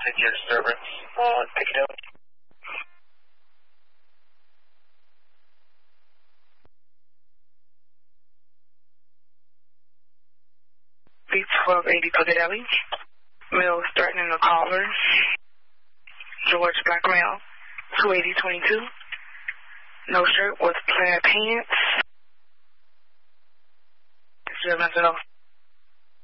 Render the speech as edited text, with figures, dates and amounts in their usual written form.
take your disturbance. Pick it up. B1280 Piccadilly. Male threatening the caller. George Black male. 28022. No shirt with plaid pants. Is there nothing else?